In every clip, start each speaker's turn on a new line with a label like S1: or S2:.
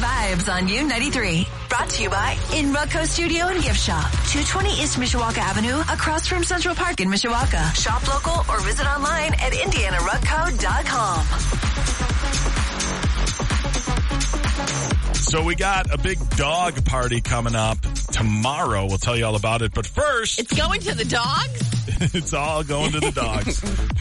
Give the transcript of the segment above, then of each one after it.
S1: vibes on U93. Brought to you by Inrucco Studio and Gift Shop. 220 East Mishawaka Avenue, across from Central Park in Mishawaka. Shop local or visit online at IndianaRucco.com.
S2: So we got a big dog party coming up tomorrow. We'll tell you all about it. But first...
S3: It's going to the dogs?
S2: It's all going to the dogs.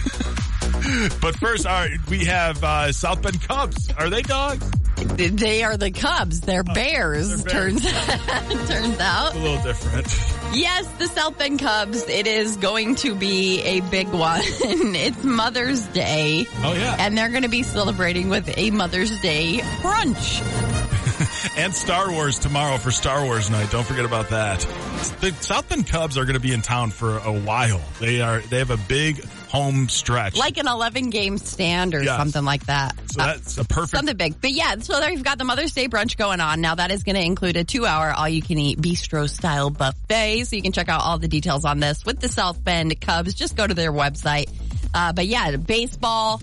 S2: But first, all right, we have South Bend Cubs. Are they dogs?
S3: They are the Cubs. They're bears,
S2: they're bears.
S3: turns out.
S2: A little different.
S3: Yes, the South Bend Cubs. It is going to be a big one. It's Mother's Day.
S2: Oh, yeah.
S3: And they're going to be celebrating with a Mother's Day brunch.
S2: And Star Wars tomorrow for Star Wars night. Don't forget about that. The South Bend Cubs are going to be in town for a while. They have a big home stretch.
S3: Like an 11-game stand or something like that.
S2: So that's a perfect...
S3: Something big. But yeah, so there you've got the Mother's Day brunch going on. Now that is going to include a 2-hour all-you-can-eat bistro-style buffet. So you can check out all the details on this with the South Bend Cubs. Just go to their website. But yeah, baseball,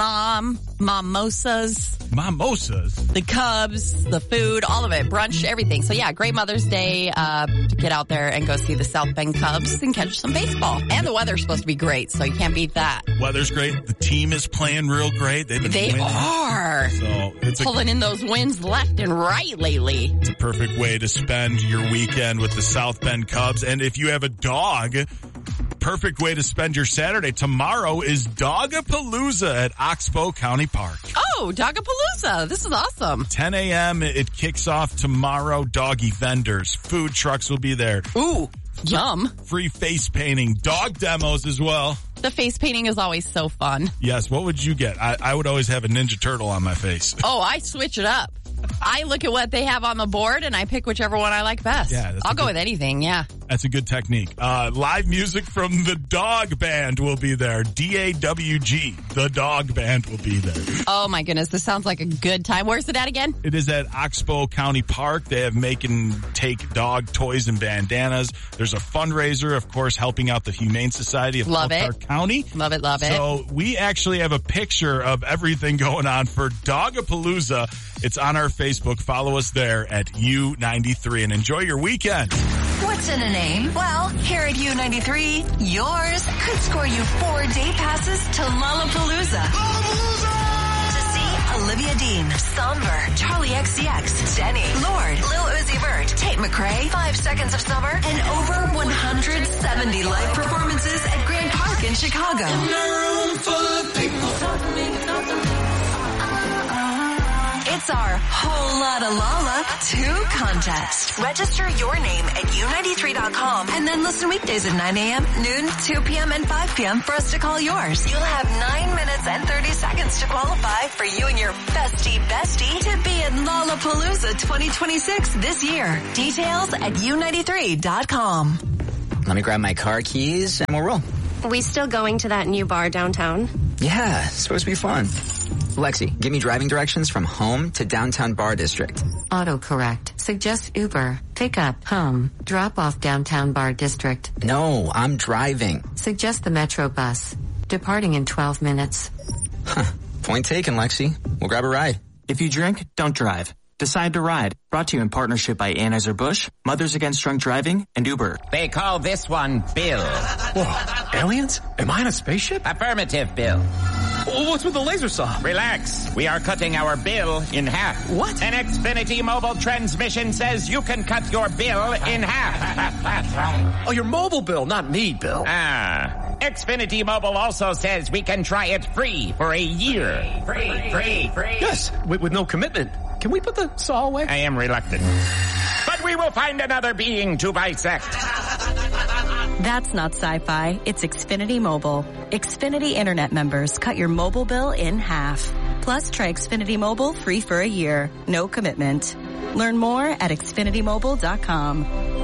S3: mimosas.
S2: Mimosas?
S3: The Cubs, the food, all of it. Brunch, everything. So yeah, great Mother's Day. Get out there and go see the South Bend Cubs and catch some baseball. And the weather's supposed to be great, so you can't beat that.
S2: Weather's great. The team is playing real great. They
S3: are.
S2: So it's
S3: pulling in those wins left and right lately.
S2: It's a perfect way to spend your weekend with the South Bend Cubs. And if you have a dog, perfect way to spend your Saturday. Tomorrow is Dogapalooza at Oxbow County Park.
S3: Oh, Dogapalooza. This is awesome.
S2: 10 a.m. It kicks off tomorrow. Doggy vendors, food trucks will be there.
S3: Ooh, yum.
S2: Free face painting, dog demos as well.
S3: The face painting is always so fun.
S2: Yes. What would you get? I would always have a Ninja Turtle on my face.
S3: Oh, I switch it up. I look at what they have on the board and I pick whichever one I like best.
S2: Yeah,
S3: I'll go with anything, yeah.
S2: That's a good technique. Live music from the Dog Band will be there. DAWG. The Dog Band will be there.
S3: Oh my goodness, this sounds like a good time. Where's it at again?
S2: It is at Oxbow County Park. They have make and take dog toys and bandanas. There's a fundraiser, of course, helping out the Humane Society of Elkhart County.
S3: Love it.
S2: So we actually have a picture of everything going on for Dogapalooza. It's on our Facebook. Follow us there at U93 and enjoy your weekend.
S1: What's in a name? Well, here at U93, yours could score you 4-day passes to Lollapalooza. To see Olivia Dean, Somber, Charlie XCX, Denny, Lord, Lil Uzi Vert, Tate McRae, 5 Seconds of Summer, and over 170 live performances at Grand Park in Chicago. In a room full of people. It's our Whole Lotta Lolla 2 contest. Register your name at U93.com and then listen weekdays at 9 a.m., noon, 2 p.m., and 5 p.m. for us to call yours. You'll have 9 minutes and 30 seconds to qualify for you and your bestie to be at Lollapalooza 2026 this year. Details at U93.com.
S4: Let me grab my car keys and we'll roll.
S5: Are we still going to that new bar downtown?
S4: Yeah, it's supposed to be fun. Lexi, give me driving directions from home to downtown bar district.
S6: Autocorrect. Suggest Uber. Pick up. Home. Drop off downtown bar district.
S4: No, I'm driving.
S6: Suggest the Metro bus. Departing in 12 minutes.
S4: Huh. Point taken, Lexi. We'll grab a ride.
S7: If you drink, don't drive. Decide to ride. Brought to you in partnership by Anheuser-Busch, Mothers Against Drunk Driving, and Uber.
S8: They call this one Bill.
S9: Whoa, aliens? Am I in a spaceship?
S8: Affirmative, Bill.
S9: What's with the laser saw?
S8: Relax. We are cutting our bill in half.
S9: What?
S8: An Xfinity mobile transmission says you can cut your bill in half.
S9: Oh, your mobile bill, not me, Bill.
S8: Xfinity Mobile also says we can try it free for a year. Free.
S9: Yes, with no commitment. Can we put the saw away?
S8: I am reluctant. But we will find another being to bisect.
S10: That's not sci-fi. It's Xfinity Mobile. Xfinity Internet members cut your mobile bill in half. Plus, try Xfinity Mobile free for a year. No commitment. Learn more at XfinityMobile.com.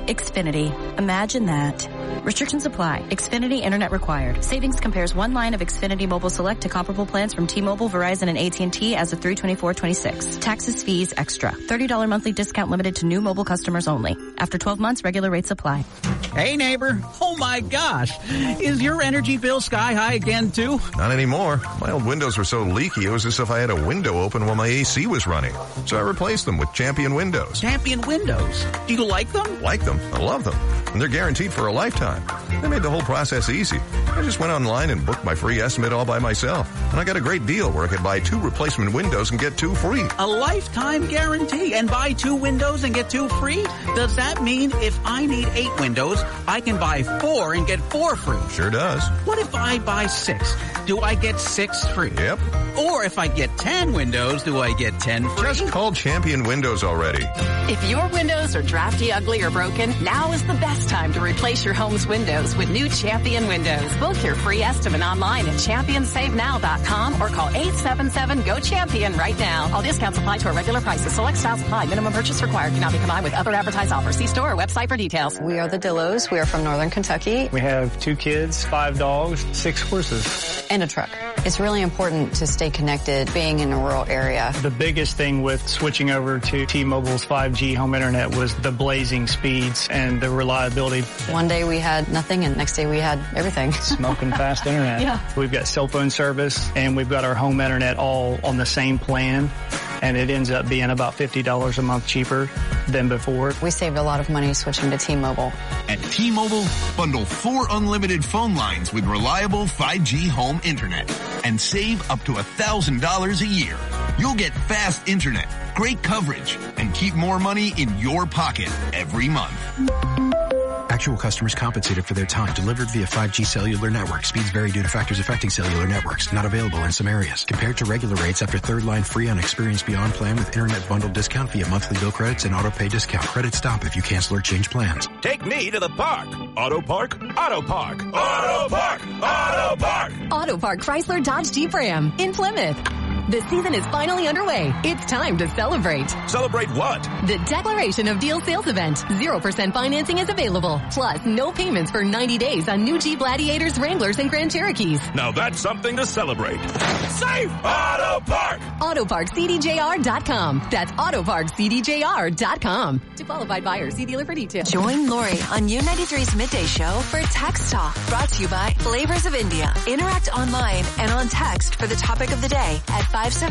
S10: Xfinity. Imagine that. Restrictions apply. Xfinity Internet required. Savings compares one line of Xfinity Mobile Select to comparable plans from T-Mobile, Verizon, and AT&T as of 3/24/26. Taxes, fees, extra. $30 monthly discount limited to new mobile customers only. After 12 months, regular rates apply.
S11: Hey, neighbor. Oh, my gosh. Is your energy bill sky high again, too?
S12: Not anymore. My old windows were so leaky, it was as if I had a window open while my AC was running. So I replaced them with Champion Windows.
S11: Champion Windows? Do you like them?
S12: Like them. I love them. And they're guaranteed for a lifetime. They made the whole process easy. I just went online and booked my free estimate all by myself. And I got a great deal where I could buy 2 replacement windows and get 2 free.
S11: A lifetime guarantee and buy 2 windows and get 2 free? Does that mean if I need 8 windows, I can buy 4 and get 4 free?
S12: Sure does.
S11: What if I buy 6? Do I get 6 free?
S12: Yep.
S11: Or if I get 10 windows, do I get 10 free?
S12: Just call Champion Windows already.
S13: If your windows are drafty, ugly, or broken, now is the best time to replace your home's windows with new Champion Windows. Book your free estimate online at championsavenow.com or call 877-GO-CHAMPION right now. All discounts apply to our regular prices. Select styles apply. Minimum purchase required. Cannot be combined with other advertised offers. See store or website for details.
S14: We are the Dillos. We are from Northern Kentucky.
S15: We have 2 kids, 5 dogs, 6 horses.
S14: And a truck. It's really important to stay connected being in a rural area.
S15: The biggest thing with switching over to T-Mobile's 5G home internet was the blazing speeds and the reliability.
S14: One day we had nothing and next day we had everything.
S15: Smoking fast internet.
S14: Yeah.
S15: We've got cell phone service and we've got our home internet all on the same plan. And it ends up being about $50 a month cheaper than before.
S14: We saved a lot of money switching to T-Mobile.
S16: At T-Mobile, bundle 4 unlimited phone lines with reliable 5G home internet and save up to $1,000 a year. You'll get fast internet, great coverage, and keep more money in your pocket every month.
S17: Actual customers compensated for their time. Delivered via 5G cellular network. Speeds vary due to factors affecting cellular networks. Not available in some areas. Compared to regular rates after third line free on Experience Beyond plan with internet bundle discount via monthly bill credits and auto pay discount. Credits stop if you cancel or change plans.
S18: Take me to the park. Auto Park. Auto Park. Auto Park. Auto Park.
S19: Auto Park Chrysler Dodge Jeep Ram in Plymouth. The season is finally underway. It's time to celebrate.
S18: Celebrate what?
S19: The Declaration of Deal sales event. 0% financing is available. Plus, no payments for 90 days on new Jeep Gladiators, Wranglers, and Grand Cherokees.
S18: Now that's something to celebrate. Safe Auto Park!
S19: AutoParkCDJR.com. That's AutoParkCDJR.com. To qualified buyers, see dealer for details.
S1: Join Lori on U93's Midday Show for Text Talk. Brought to you by Flavors of India. Interact online and on text for the topic of the day at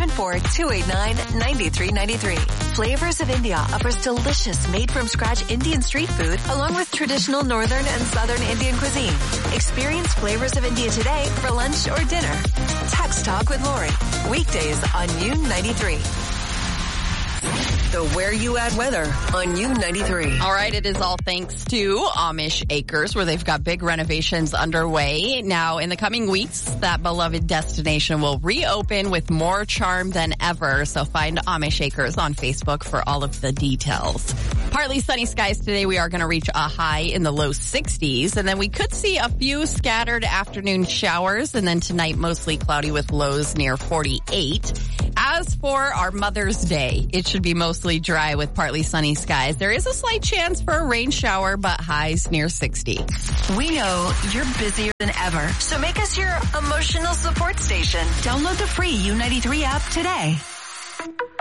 S1: 574-289-9393. Flavors of India offers delicious made-from-scratch Indian street food along with traditional northern and southern Indian cuisine. Experience Flavors of India today for lunch or dinner. Text Talk with Lori. Weekdays on U93. The Where You At weather on U93.
S3: All right, it is all thanks to Amish Acres, where they've got big renovations underway. Now, in the coming weeks, that beloved destination will reopen with more charm than ever. So find Amish Acres on Facebook for all of the details. Partly sunny skies today. We are going to reach a high in the low 60s, and then we could see a few scattered afternoon showers, and then tonight mostly cloudy with lows near 48. As for our Mother's Day, it should be mostly dry with partly sunny skies. There is a slight chance for a rain shower, but highs near 60.
S1: We know you're busier than ever, so make us your emotional support station. Download the free U93 app today.